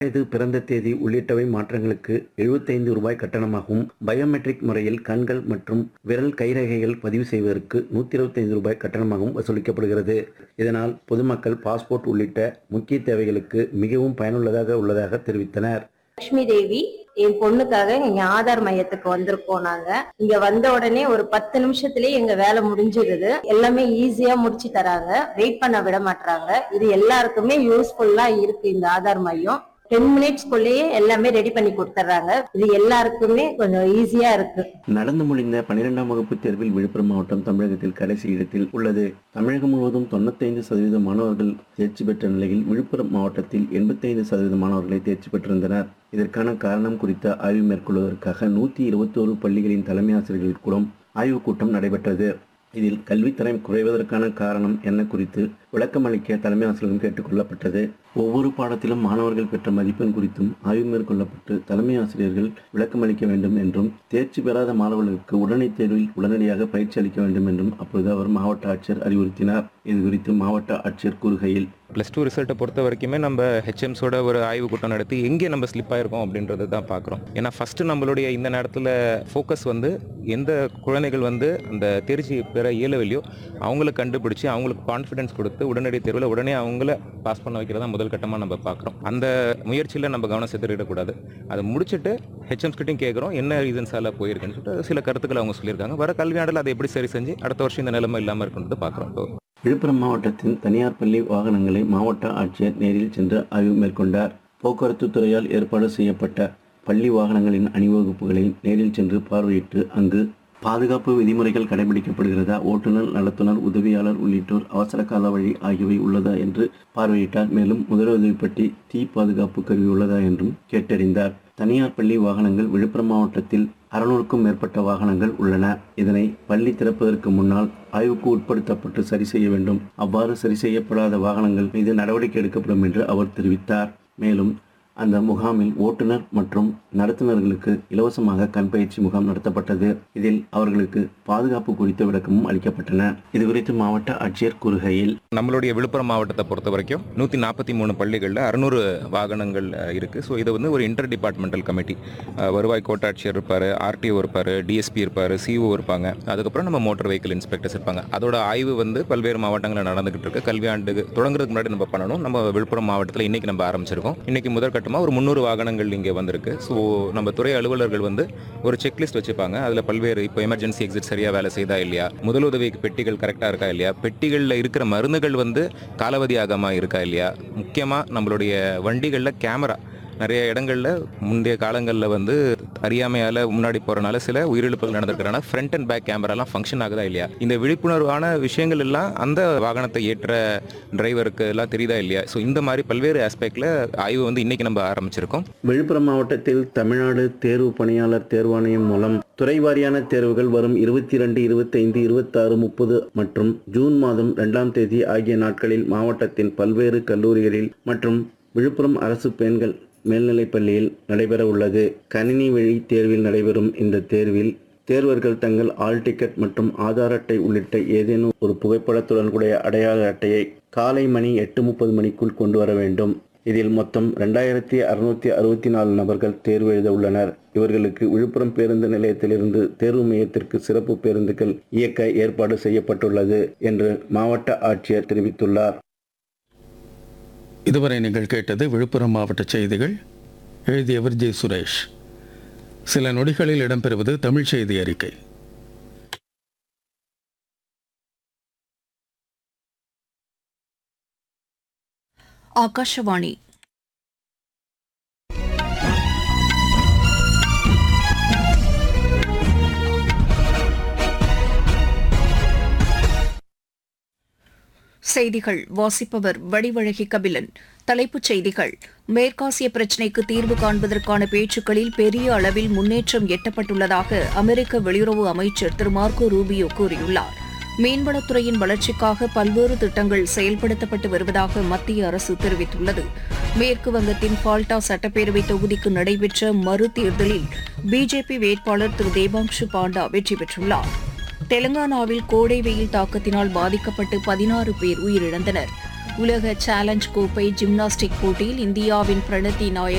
வயது, பிறந்த தேதி உள்ளிட்டவை மாற்றங்களுக்கு ரூ. 75 கட்டணமாகவும், பயோமெட்ரிக் முறையில் கண்கள் மற்றும் விரல் கைரேகைகள் பதிவு செய்வதற்கு ரூ. 125 கட்டணமாகவும் வசூலிக்கப்படுகிறது. இதனால் பொதுமக்கள் பாஸ்போர்ட் உள்ளிட்ட முக்கிய தேவைகளுக்கு மிகவும் பயனுள்ளதாக உள்ளதாக தெரிவித்தனர். லட்சுமி தேவி, என் பொண்ணுக்காக எங்க ஆதார் மையத்துக்கு வந்திருக்கோம். நாங்க இங்க வந்த உடனே ஒரு 10 நிமிஷத்துலயே எங்க வேலை முடிஞ்சிருது. எல்லாமே ஈஸியா முடிச்சு தராங்க, வெயிட் பண்ண விட மாட்டாங்க. இது எல்லாருக்குமே யூஸ்ஃபுல்லா இருக்கு. இந்த ஆதார் மையம் 10 மினிட்ஸ்க்குள்ளேயே எல்லாமே ரெடி பண்ணி கொடுத்துறாங்க. இது எல்லாருக்குமே கொஞ்சம் ஈஸியா இருக்கு. நடந்து முடிந்த 12ஆம் வகுப்பு தேர்வில் விழுப்புரம் மாவட்டம் தமிழகத்தில் கடைசி இடத்தில் உள்ளது. தமிழகம் முழுவதும் 95% மாணவர்கள் தேர்ச்சி பெற்ற நிலையில் விழுப்புரம் மாவட்டத்தில் 85% மாணவர்களை தேர்ச்சி பெற்றிருந்தனர். இதற்கான காரணம் குறித்த ஆய்வு மேற்கொள்வதற்காக 121 பள்ளிகளின் தலைமை ஆசிரியர்கள் கூடம் ஆய்வுக் கூட்டம் நடைபெற்றது. இதில் கல்வித்தரம் குறைவதற்கான காரணம் என்ன குறித்து விளக்கம் அளிக்க தலைமை ஆசிரியர்களும் கேட்டுக் கொள்ளப்பட்டது. ஒவ்வொரு பாடத்திலும் மாணவர்கள் பெற்ற மதிப்பெண் குறித்தும் ஆய்வு மேற்கொள்ளப்பட்டு தலைமை ஆசிரியர்கள் விளக்கம் அளிக்க வேண்டும் என்றும், தேர்ச்சி பெறாத மாணவர்களுக்கு உடனடி தேர்வில் உடனடியாக பயிற்சி அளிக்க வேண்டும் என்றும் அப்பொழுது அவர் மாவட்ட ஆட்சியர் அறிவுறுத்தினார். இது குறித்து மாவட்ட ஆட்சியர் கூறுகையில், +2 ரிசல்ட்டை பொறுத்த வரைக்குமே நம்ம ஹெச்எம்ஸோட ஒரு ஆய்வு கூட்டம் நடத்தி எங்கே நம்ம ஸ்லிப் ஆயிருக்கோம் அப்படின்றது தான் பார்க்குறோம். ஏன்னா ஃபஸ்ட்டு நம்மளுடைய இந்த நேரத்தில் ஃபோக்கஸ் எந்த குழந்தைகள் அந்த தேர்ச்சி பெற இயலவில்லையோ அவங்கள கண்டுபிடிச்சி அவங்களுக்கு கான்ஃபிடன்ஸ் கொடுத்து உடனடி தேர்வில் உடனே அவங்கள பாஸ் பண்ண வைக்கிறதா முதல் கட்டமாக நம்ம பார்க்குறோம். அந்த முயற்சியில் நம்ம கவனம் செலுத்திடக்கூடாது. அதை முடிச்சுட்டு ஹெச்எம்ஸ் கிட்டையும் கேட்குறோம் என்ன ரீசன்ஸால் போயிருக்குன்னு சொல்லிட்டு சில கருத்துக்களை அவங்க சொல்லியிருக்காங்க. வர கல்வியாண்டில் அதை எப்படி சரி செஞ்சு அடுத்த வருஷம் இந்த நிலைமை இல்லாமல் இருக்குன்றது பார்க்குறோம். விழுப்புரம் மாவட்டத்தின் தனியார் பள்ளி வாகனங்களை மாவட்ட ஆட்சியர் நேரில் சென்று ஆய்வு மேற்கொண்டார். போக்குவரத்து துறையால் ஏற்பாடு செய்யப்பட்ட பள்ளி வாகனங்களின் அணிவகுப்புகளை நேரில் சென்று பார்வையிட்டு அங்கு பாதுகாப்பு விதிமுறைகள் கடைபிடிக்கப்படுகிறதா, ஓட்டுநர், நடத்துனர், உதவியாளர் உள்ளிட்டோர் அவசர கால வழி ஆகியவை உள்ளதா என்று பார்வையிட்டார். மேலும் முதலுதவி பெட்டி, தீ பாதுகாப்பு கருவி உள்ளதா என்றும் கேட்டறிந்தார். தனியார் பள்ளி வாகனங்கள் விழுப்புரம் மாவட்டத்தில் 600க்கும் மேற்பட்ட வாகனங்கள் உள்ளன. இதனை பள்ளி திறப்பதற்கு முன்னால் ஆய்வுக்கு உட்படுத்தப்பட்டு சரி செய்ய வேண்டும். அவ்வாறு சரி செய்யப்படாத வாகனங்கள் மீது நடவடிக்கை எடுக்கப்படும் என்று அவர் தெரிவித்தார். மேலும் அந்த முகாமில் ஓட்டுநர் மற்றும் நடத்துனர்களுக்கு இலவசமாக கண் பயிற்சி முகாம் நடத்தப்பட்டது. இதில் அவர்களுக்கு பாதுகாப்பு குறித்த விளக்கமும் அளிக்கப்பட்டன. இதுகுறித்து மாவட்ட ஆட்சியர் கூறுகையில், நம்மளுடைய விழுப்புரம் மாவட்டத்தை பொறுத்த வரைக்கும் 143 பள்ளிகளில் 600 வாகனங்கள் இருக்குது. ஸோ இது ஒரு இன்டர் டிபார்ட்மெண்டல் கமிட்டி. வருவாய் கோட்டாட்சியர் இருப்பார், ஆர்டிஓ இருப்பார், டிஎஸ்பி இருப்பார், சிஓ இருப்பாங்க. அதுக்கப்புறம் நம்ம மோட்டார் வெஹிக்கிள் இன்ஸ்பெக்டர்ஸ் இருப்பாங்க. அதோட ஆய்வு பல்வேறு மாவட்டங்களில் நடந்துகிட்டு இருக்கு. கல்வியாண்டு தொடங்குறதுக்கு முன்னாடி நம்ம பண்ணணும். நம்ம விழுப்புரம் மாவட்டத்தில் இன்னைக்கு நம்ம ஆரம்பிச்சிருக்கோம். இன்னைக்கு முதற்கட்டமாக ஒரு 300 வாகனங்கள் இங்கே வந்திருக்கு. ஸோ நம்ம துறை அலுவலர்கள் ஒரு செக்லிஸ்ட் வச்சுப்பாங்க. அதில் பல்வேறு இப்போ எமர்ஜென்சி எக்ஸிட் சரியாக வேலை செய்தா இல்லையா, முதலுதவி பெட்டிகள் கரெக்டாக இருக்கா இல்லையா, பெட்டிகளில் இருக்கிற மருந்துகள் காலாவதி ஆகாமல் இருக்கா இல்லையா, முக்கியமாக நம்மளுடைய வண்டிகளில் கேமரா நிறைய இடங்களில் முந்தைய காலங்களில் அறியாமையால் முன்னாடி போகிறனால சில உயிரிழப்புகள் நடந்திருக்கிறனால ஃப்ரண்ட் அண்ட் பேக் கேமராலாம் ஃபங்க்ஷன் ஆகுதா இல்லையா, இந்த விழிப்புணர்வான விஷயங்கள் எல்லாம் அந்த வாகனத்தை ஏற்ற டிரைவருக்கு எல்லாம் தெரியுதா இல்லையா. ஸோ இந்த மாதிரி பல்வேறு ஆஸ்பெக்டில் ஆய்வு இன்னைக்கு நம்ம ஆரம்பிச்சிருக்கோம். விழுப்புரம் மாவட்டத்தில் தமிழ்நாடு தேர்வு பணியாளர் தேர்வாணையம் மூலம் துறை வாரியான தேர்வுகள் வரும் 22, 25, 26, 30 மற்றும் ஜூன் மாதம் 2ஆம் தேதி ஆகிய நாட்களில் மாவட்டத்தின் பல்வேறு கல்லூரிகளில் மற்றும் விழுப்புரம் அரசு பெண்கள் மேல்நிலைப்பள்ளியில் நடைபெற உள்ளது. கணினி வழி தேர்வில் நடைபெறும் இந்த தேர்வில் தேர்வர்கள் தங்கள் ஆல் டிக்கெட் மற்றும் ஆதார் அட்டை உள்ளிட்ட ஏதேனும் ஒரு புகைப்படத்துடன் கூடிய அடையாள அட்டையை காலை மணி 8:30 மணிக்குள் கொண்டு வர வேண்டும். இதில் மொத்தம் 2664 நபர்கள் தேர்வு எழுத உள்ளனர். இவர்களுக்கு விழுப்புரம் பேருந்து நிலையத்திலிருந்து தேர்வு மையத்திற்கு சிறப்பு பேருந்துகள் இயக்க ஏற்பாடு செய்யப்பட்டுள்ளது என்று மாவட்ட ஆட்சியர் தெரிவித்துள்ளார். இதுவரை நீங்கள் கேட்டது விழுப்புரம் மாவட்ட செய்திகள். எழுதியவர் ஜே. சுரேஷ். சில நொடிகளில் இடம்பெறுவது தமிழ் செய்தி அறிக்கை. ஆகாஷவாணி. செய்திகள் வாசிப்பவர் வடிவழகி கபிலன். தலைப்புச் செய்திகள்: மேற்காசிய பிரச்சினைக்கு தீர்வு காண்பதற்கான பேச்சுக்களில் பெரிய அளவில் முன்னேற்றம் எட்டப்பட்டுள்ளதாக அமெரிக்க வெளியுறவு அமைச்சர் திரு மார்க்கோ ரூபியோ கூறியுள்ளார். மீன்வளத்துறையின் வளர்ச்சிக்காக பல்வேறு திட்டங்கள் செயல்படுத்தப்பட்டு வருவதாக மத்திய அரசு தெரிவித்துள்ளது. மேற்கு வங்கத்தின் ஃபால்டா சட்டப்பேரவை தொகுதிக்கு நடைபெற்ற மறு தேர்தலில் பிஜேபி வேட்பாளர் திரு தேபாங்ஷு பாண்டா வெற்றி பெற்றுள்ளார். தெலங்கானாவில் கோடை வெயில் தாக்கத்தினால் பாதிக்கப்பட்டு 16 பேர் உயிரிழந்தனர். உலக சேலஞ்ச் கோப்பை ஜிம்னாஸ்டிக் போட்டியில் இந்தியாவின் பிரணத்தி நாயக்